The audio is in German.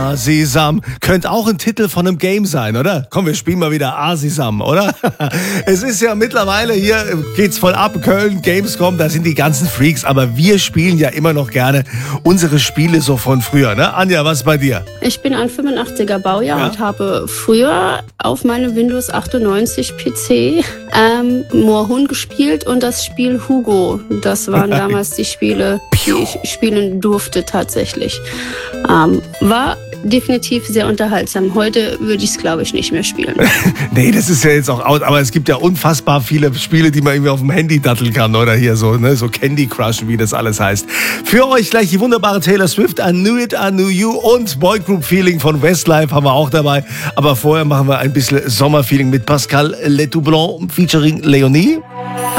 Asisam. Könnte auch ein Titel von einem Game sein, oder? Komm, wir spielen mal wieder Asisam, oder? Es ist ja mittlerweile, hier geht's voll ab, Köln, Gamescom, da sind die ganzen Freaks, aber wir spielen ja immer noch gerne unsere Spiele so von früher, ne? Anja, was bei dir? Ich bin ein 85er Baujahr und habe früher auf meinem Windows 98 PC Moorhuhn gespielt und das Spiel Hugo. Das waren damals die Spiele, die ich spielen durfte tatsächlich. War definitiv sehr unterhaltsam. Heute würde ich es, glaube ich, nicht mehr spielen. Nee, das ist ja jetzt auch out, aber es gibt ja unfassbar viele Spiele, die man irgendwie auf dem Handy datteln kann oder hier so, ne, so Candy Crush, wie das alles heißt. Für euch gleich die wunderbare Taylor Swift, I Knew It, I Knew You und Boygroup Feeling von Westlife haben wir auch dabei. Aber vorher machen wir ein bisschen Sommerfeeling mit Pascal Letoublon featuring Leonie.